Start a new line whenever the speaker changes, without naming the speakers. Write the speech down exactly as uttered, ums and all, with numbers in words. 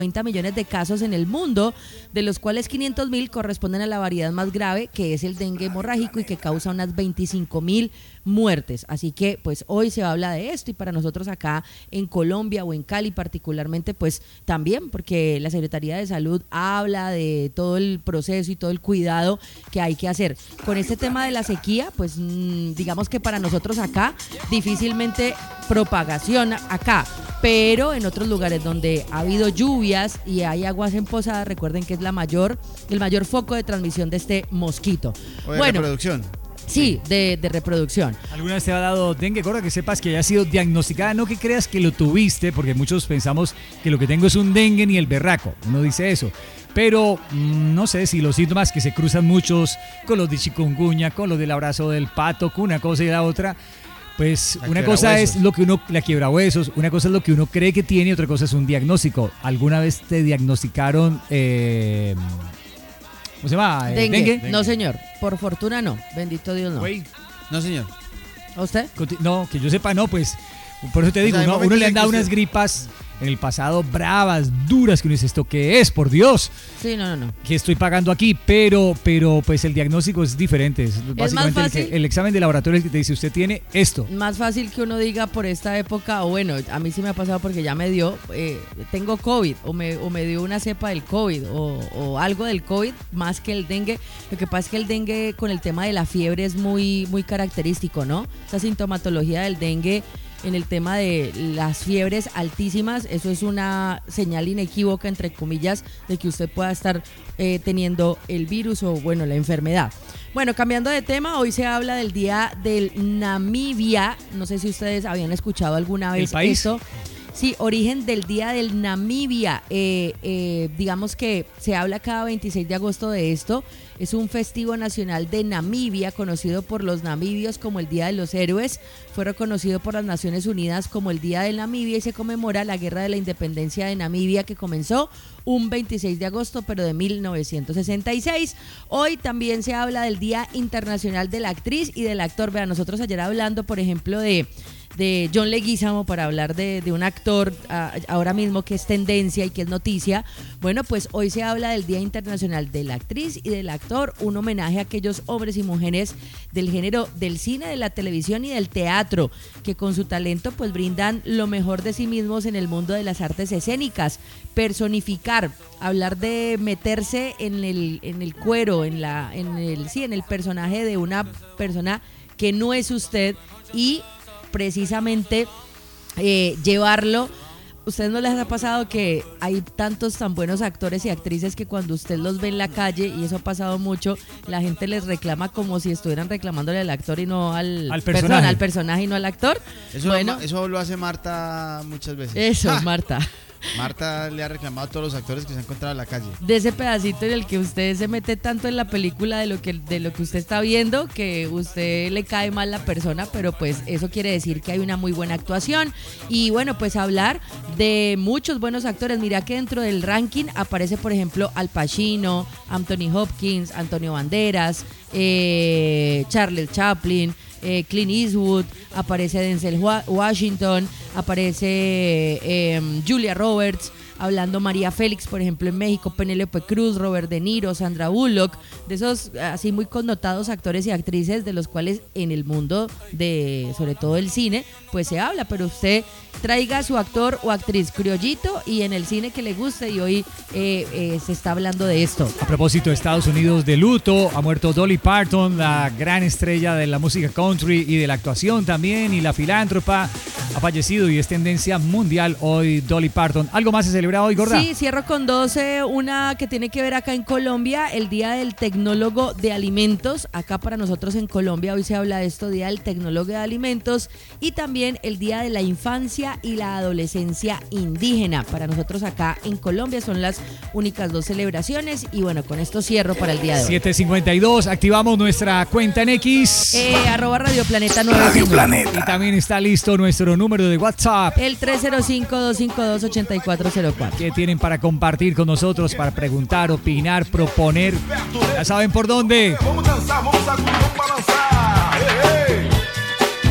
treinta millones de casos en el mundo, de los cuales quinientos mil corresponden a la variedad más grave, que es el dengue hemorrágico y que causa unas veinticinco mil muertes. Así que pues hoy se habla de esto y para nosotros acá en Colombia o en Cali particularmente pues también, porque la Secretaría de Salud habla de todo el proceso y todo el cuidado que hay que hacer. Con este tema de la sequía, pues mmm, digamos que para nosotros acá difícilmente propagación acá, pero en otros lugares donde ha habido lluvias y hay aguas en Posada, recuerden que es la mayor, el mayor foco de transmisión de este mosquito.
O de
bueno,
reproducción.
Sí, de, de reproducción.
¿Alguna vez te ha dado dengue, Gorda? Que sepas que haya sido diagnosticada, no que creas que lo tuviste, porque muchos pensamos que lo que tengo es un dengue ni el berraco, uno dice eso. Pero mmm, no sé si los síntomas que se cruzan muchos con los de chikungunya, con los del abrazo del pato, con una cosa y la otra, pues la una cosa es lo que uno, la quiebra huesos, una cosa es lo que uno cree que tiene y otra cosa es un diagnóstico. ¿Alguna vez te diagnosticaron eh, ¿cómo se llama?
Dengue.
¿Dengue?
Dengue. No, señor. Por fortuna no. Bendito Dios, no.
Wey. No, señor.
¿A usted?
No, que yo sepa, no, pues por eso te digo,
o sea,
¿no? Uno le han dado unas gripas en el pasado bravas, duras, que uno dice, ¿esto qué es? Por Dios.
Sí, no, no, no.
¿Qué estoy pagando aquí? Pero, pero pues el diagnóstico es diferente. Es,
¿Es
básicamente
más fácil?
El, que, el examen de laboratorio es el que te dice, usted tiene esto.
Más fácil que uno diga por esta época, o bueno, a mí sí me ha pasado porque ya me dio, eh, tengo COVID, o me, o me dio una cepa del COVID, o, o algo del COVID, más que el dengue. Lo que pasa es que el dengue con el tema de la fiebre es muy, muy característico, ¿no? Esa sintomatología del dengue en el tema de las fiebres altísimas, eso es una señal inequívoca, entre comillas, de que usted pueda estar eh, teniendo el virus o, bueno, la enfermedad. Bueno, cambiando de tema, hoy se habla del Día del Namibia. No sé si ustedes habían escuchado alguna vez
¿El país?
esto. Sí, origen del Día del Namibia. Eh, eh, digamos que se habla cada veintiséis de agosto de esto. Es un festivo nacional de Namibia, conocido por los namibios como el Día de los Héroes. Fue reconocido por las Naciones Unidas como el Día de Namibia y se conmemora la Guerra de la Independencia de Namibia, que comenzó un veintiséis de agosto, pero de mil novecientos sesenta y seis. Hoy también se habla del Día Internacional de la Actriz y del Actor. Vean, nosotros ayer hablando, por ejemplo, de... de John Leguizamo, para hablar de, de un actor uh, ahora mismo que es tendencia y que es noticia. Bueno, pues hoy se habla del Día Internacional de la Actriz y del Actor, un homenaje a aquellos hombres y mujeres del género del cine, de la televisión y del teatro, que con su talento pues brindan lo mejor de sí mismos en el mundo de las artes escénicas. Personificar, hablar de meterse en el, en el cuero, en la, en el, sí, en el personaje de una persona que no es usted y precisamente eh, llevarlo. ¿Ustedes no les ha pasado que hay tantos tan buenos actores y actrices que cuando usted los ve en la calle, y eso ha pasado mucho, la gente les reclama como si estuvieran reclamándole al actor y no al,
al personaje.
Perdón, al personaje y no al actor?
Eso,
bueno,
eso lo hace Marta muchas veces.
Eso,
¡Ja!
Marta.
Marta le ha reclamado a todos los actores que se han encontrado en la calle.
De ese pedacito en el que usted se mete tanto en la película de lo que de lo que usted está viendo, que usted le cae mal la persona, pero pues eso quiere decir que hay una muy buena actuación. Y bueno, pues hablar de muchos buenos actores. Mira que dentro del ranking aparece, por ejemplo, Al Pacino, Anthony Hopkins, Antonio Banderas, eh, Charles Chaplin, eh, Clint Eastwood, aparece Denzel Washington, aparece eh, Julia Roberts, hablando María Félix, por ejemplo, en México, Penélope Cruz, Robert De Niro, Sandra Bullock, de esos así muy connotados actores y actrices de los cuales en el mundo de, sobre todo el cine, pues se habla, pero usted traiga a su actor o actriz criollito y en el cine que le guste, y hoy eh, eh, se está hablando de esto.
A propósito de Estados Unidos de luto, ha muerto Dolly Parton, la gran estrella de la música country y de la actuación también, y la filántropa, ha fallecido y es tendencia mundial hoy Dolly Parton. ¿Algo más se celebra hoy, Gorda?
Sí, cierro con doce, una que tiene que ver acá en Colombia, el Día del Tecnólogo de Alimentos. Acá para nosotros en Colombia hoy se habla de esto, Día del Tecnólogo de Alimentos, y también el Día de la Infancia y la Adolescencia Indígena. Para nosotros acá en Colombia son las únicas dos celebraciones, y bueno, con esto cierro para el día de hoy.
siete cincuenta y dos, activamos nuestra cuenta en X.
Eh, arroba Radio Planeta nueve.
Radio Planeta.
Y también está listo nuestro número de WhatsApp.
El tres cero cinco, dos cinco dos, ocho cuatro cero cuatro.
¿Qué tienen para compartir con nosotros, para preguntar, opinar, proponer? Ya saben por dónde.
Vamos dançar, vamos sacudir, vamos balançar. Ei, ei.